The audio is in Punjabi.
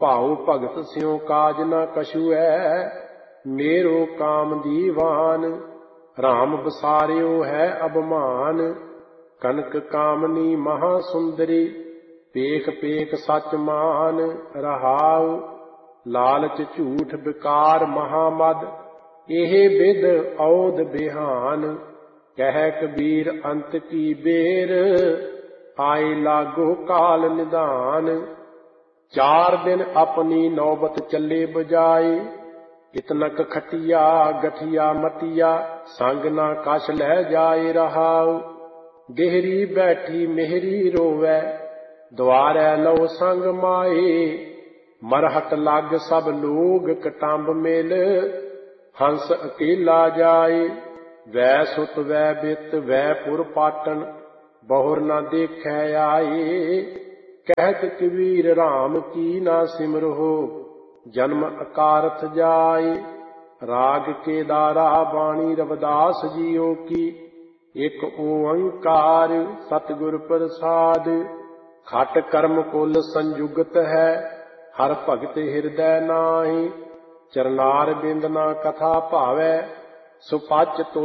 ਭਾਉ ਭਗਤ ਸਿਉ ਕਾਜ ਨ ਕਛੂ ਹੈ, ਮੇਰੋ ਕਾਮ ਦੀਵਾਨ। ਰਾਮ ਬਸਾਰਿਓ ਹੈ ਅਭਮਾਨ, ਕਨਕ ਕਾਮਨੀ ਮਹਾ ਸੁੰਦਰੀ। ਪੇਖ ਪੇਖ ਸਚ ਮਾਨ ਰਹਾਉ, ਲਾਲਚ ਝੂਠ ਵਿਕਾਰ ਮਹਾਮਦ। ਇਹ ਬਿਦ ਔਧ ਬਿਹਾਨ, ਕਹਿ ਕਬੀਰ ਅੰਤ ਕੀ ਬੇਰ। ਆਏ ਲਾਗੋ ਕਾਲ ਨਿਧਾਨ, 4 ਦਿਨ ਆਪਣੀ ਨੌਬਤ ਚੱਲੇ ਬਜਾਏ। ਇਤਨਕ ਖਟਿਆ ਗਠਿਆ ਮਟਿਆ, ਸੰਗ ਨਾ ਕਛ ਲੈ ਜਾਏ ਰਹਾਉ। ਗਹਿਰੀ ਬੈਠੀ ਮਿਹਰੀ ਰੋਵੈ, ਦੁਆਰੈ ਲਉ ਸੰਗ ਮਾਏ। ਮਰਹਟ ਲੱਗ ਸਭ ਲੋਗ ਕਟੰਬ ਮਿਲ, ਹੰਸ ਅਕੇਲਾ ਜਾਏ। ਵੈ ਸੁਤ ਵੈ ਬਿਤ ਵੈ ਪੁਰ ਪਾਟਨ, ਬਹੁਰ ਨਾ ਦੇਖੈ ਆਏ। ਕਹਿਤ ਕਬੀਰ ਰਾਮ ਕੀ ਨਾ ਸਿਮਰਹੁ, ਜਨਮ ਅਕਾਰਥ ਜਾਏ। ਰਾਗ ਕੇਦਾਰਾ ਬਾਣੀ ਰਵਿਦਾਸ ਜੀਓ ਕੀ, ਇਕ ਓੰਕਾਰ ਸਤਿਗੁਰ ਪ੍ਰਸਾਦ। ਖਟ ਕਰਮ ਕੁਲ ਸੰਯੁਗਤ ਹੈ, ਹਰ ਭਗਤ ਹਿਰਦੈ ਨਾਹਿ। ਚਰਨਾਰ ਬਿੰਦ ਨਾ ਕਥਾ ਭਾਵੈ, ਸੁਪਚ